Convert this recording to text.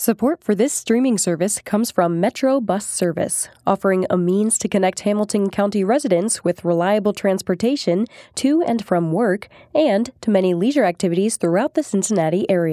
Support for this streaming service comes from Metro Bus Service, offering a means to connect Hamilton County residents with reliable transportation to and from work and to many leisure activities throughout the Cincinnati area.